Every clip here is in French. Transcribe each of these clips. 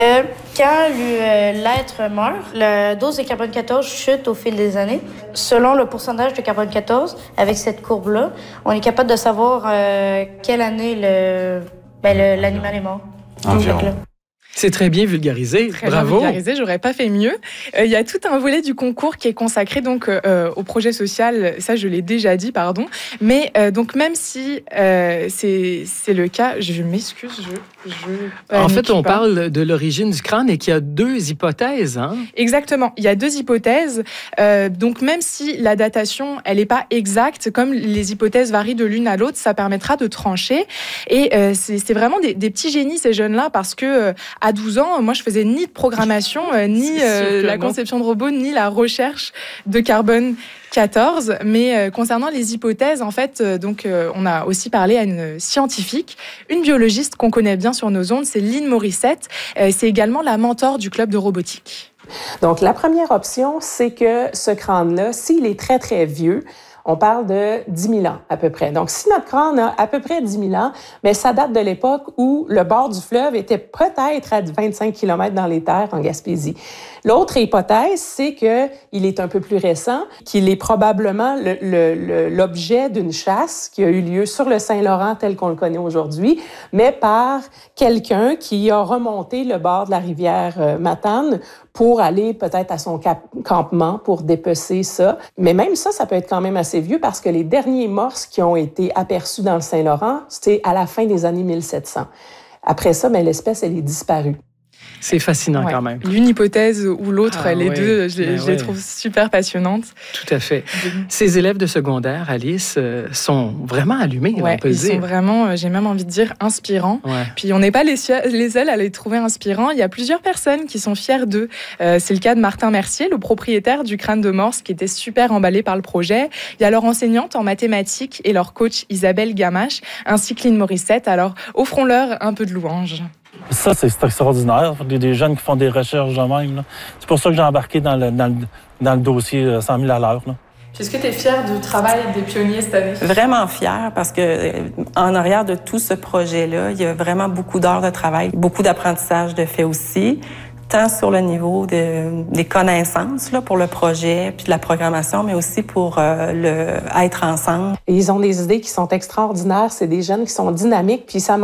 Quand l'être meurt, la dose de carbone 14 chute au fil des années. Selon le pourcentage de carbone 14, avec cette courbe-là, on est capable de savoir quelle année l'animal est mort. Environ. C'est très bien vulgarisé. Très Bravo. bien vulgarisé, j'aurais pas fait mieux. Il y a tout un volet du concours qui est consacré donc au projet social. Ça, je l'ai déjà dit, pardon. Mais donc même si c'est le cas, je m'excuse, en fait, on parle de l'origine du crâne et qu'il y a deux hypothèses. Hein? Exactement. Il y a deux hypothèses. Donc même si la datation, elle n'est pas exacte, comme les hypothèses varient de l'une à l'autre, ça permettra de trancher. Et c'est vraiment des petits génies, ces jeunes-là, parce que à 12 ans, moi, je faisais ni de programmation, ni la conception de robots, ni la recherche de carbone 14. Mais concernant les hypothèses, en fait, on a aussi parlé à une scientifique, une biologiste qu'on connaît bien sur nos ondes, c'est Lynn Morissette. C'est également la mentor du club de robotique. Donc, la première option, c'est que ce crâne-là, s'il est très, très vieux, on parle de 10 000 ans à peu près. Donc, si notre crâne a à peu près 10 000 ans, mais ça date de l'époque où le bord du fleuve était peut-être à 25 km dans les terres en Gaspésie. L'autre hypothèse, c'est qu'il est un peu plus récent, qu'il est probablement l'objet d'une chasse qui a eu lieu sur le Saint-Laurent tel qu'on le connaît aujourd'hui, mais par quelqu'un qui a remonté le bord de la rivière Matane pour aller peut-être à son campement pour dépecer ça. Mais même ça peut être quand même assez vieux parce que les derniers morses qui ont été aperçus dans le Saint-Laurent, c'était à la fin des années 1700. Après ça, l'espèce, elle est disparue. C'est fascinant quand même. L'une hypothèse ou l'autre, les deux, je les trouve super passionnantes. Tout à fait. Ces élèves de secondaire, Alice, sont vraiment allumés, on peut ils dire. Sont vraiment, j'ai même envie de dire, inspirants. Ouais. Puis on n'est pas les seuls à les trouver inspirants. Il y a plusieurs personnes qui sont fières d'eux. C'est le cas de Martin Mercier, le propriétaire du crâne de morse, qui était super emballé par le projet. Il y a leur enseignante en mathématiques et leur coach Isabelle Gamache, ainsi que Lynn Morissette. Alors, offrons-leur un peu de louange. Ça, c'est extraordinaire. Des jeunes qui font des recherches de même. Là. C'est pour ça que j'ai embarqué dans le dossier 100 000 à l'heure. Puis est-ce que tu es fière du travail des pionniers cette année? Vraiment fière parce que en arrière de tout ce projet-là, il y a vraiment beaucoup d'heures de travail, beaucoup d'apprentissage de fait aussi, tant sur le niveau des connaissances là, pour le projet puis de la programmation, mais aussi pour être ensemble. Et ils ont des idées qui sont extraordinaires. C'est des jeunes qui sont dynamiques. Puis ça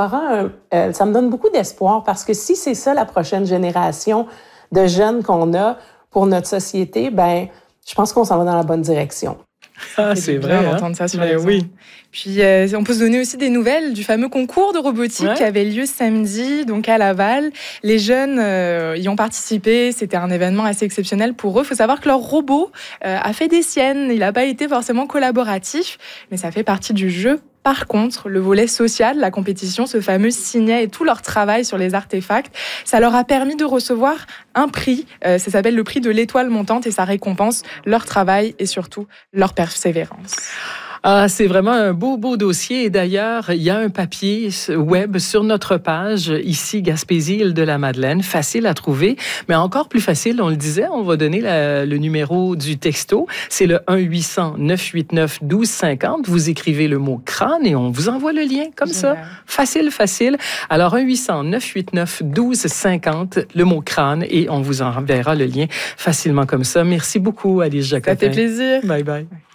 me donne beaucoup d'espoir parce que si c'est ça la prochaine génération de jeunes qu'on a pour notre société, je pense qu'on s'en va dans la bonne direction. Ah, c'est vrai d'entendre ça sur les réseaux. Oui. Puis on peut se donner aussi des nouvelles du fameux concours de robotique qui avait lieu samedi, donc à Laval. Les jeunes y ont participé. C'était un événement assez exceptionnel pour eux. Il faut savoir que leur robot a fait des siennes. Il n'a pas été forcément collaboratif, mais ça fait partie du jeu. Par contre, le volet social, la compétition, ce fameux signet et tout leur travail sur les artefacts, ça leur a permis de recevoir un prix. Ça s'appelle le prix de l'étoile montante et ça récompense leur travail et surtout leur persévérance. Ah, c'est vraiment un beau dossier. Et d'ailleurs, il y a un papier web sur notre page, ici, Gaspésie-Île-de-la-Madeleine, facile à trouver, mais encore plus facile, on le disait, on va donner le numéro du texto. C'est le 1-800-989-1250. Vous écrivez le mot crâne et on vous envoie le lien, comme ça. Facile. Alors, 1-800-989-1250, le mot crâne, et on vous enverra le lien facilement comme ça. Merci beaucoup, Alice Jacotin. Ça fait plaisir. Bye bye.